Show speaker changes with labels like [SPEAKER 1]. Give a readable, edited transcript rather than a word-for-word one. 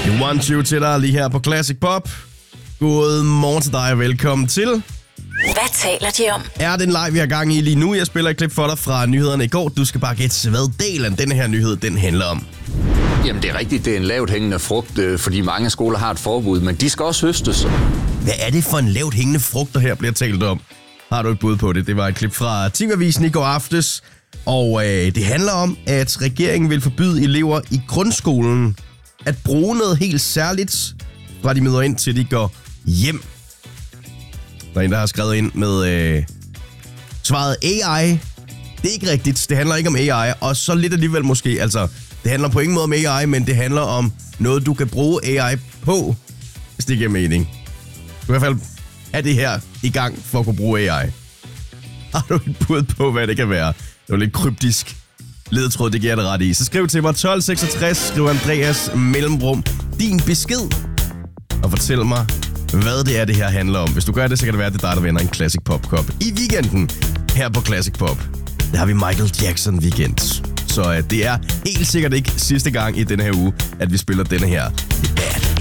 [SPEAKER 1] 1-2 til dig lige her på Classic Pop. God morgen til dig og velkommen til.
[SPEAKER 2] Hvad taler de om?
[SPEAKER 1] Er den live, vi har gang i lige nu? Jeg spiller et klip for dig fra nyhederne i går. Du skal bare gætte, hvad del af denne her nyhed den handler om.
[SPEAKER 3] Jamen det er rigtigt, det er en lavt hængende frugt, fordi mange skoler har et forbud, men de skal også høstes.
[SPEAKER 1] Hvad er det for en lavt hængende frugt, der her bliver talt om? Har du et bud på det? Det var et klip fra TV-avisen i går aftes. Og det handler om, at regeringen vil forbyde elever i grundskolen at bruge noget helt særligt, fra de møder ind til de går hjem. Der er en, der har skrevet ind med svaret AI. Det er ikke rigtigt. Det handler ikke om AI, og så lidt alligevel måske. Altså, det handler på ingen måde om AI, men det handler om noget, du kan bruge AI på, hvis det giver mening. I hvert fald er det her i gang for at kunne bruge AI. Har du et bud på, hvad det kan være? Det var lidt kryptisk ledetråd, det giver jeg det ret i. Så skriv til mig 1266, skriv Andreas mellemrum din besked, og fortæl mig, hvad det er, det her handler om. Hvis du gør det, så kan det være, at det er dig, der vinder en Classic Pop Cup i weekenden her på Classic Pop. Der har vi Michael Jackson weekend. Så det er helt sikkert ikke sidste gang i denne her uge, at vi spiller denne her. Det er bad.